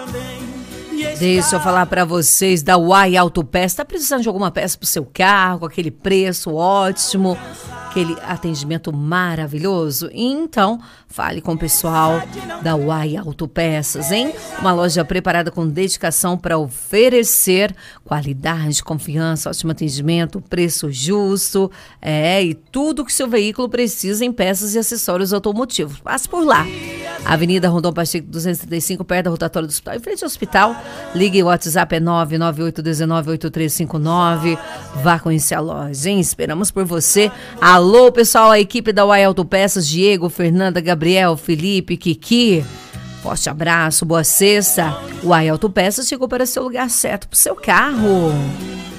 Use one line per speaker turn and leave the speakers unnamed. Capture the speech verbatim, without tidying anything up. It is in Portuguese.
Deixa eu falar para vocês da Uai Autopeças. Tá precisando de alguma peça pro seu carro, aquele preço ótimo, aquele atendimento maravilhoso? Então, fale com o pessoal da Uai Autopeças, hein? Uma loja preparada com dedicação para oferecer qualidade, confiança, ótimo atendimento, preço justo, é, e tudo que seu veículo precisa em peças e acessórios automotivos. Passe por lá. Avenida Rondon Pacheco duzentos e trinta e cinco, perto da rotatória do hospital, em frente ao hospital. Ligue, o WhatsApp é nove nove oito um nove oito três cinco nove. Vá conhecer a loja, hein? Esperamos por você. Alô, pessoal, a equipe da Uai Autopeças, Diego, Fernanda, Gabriel, Felipe, Kiki. Forte abraço, boa sexta. Uai Autopeças chegou para seu lugar certo, para o seu carro.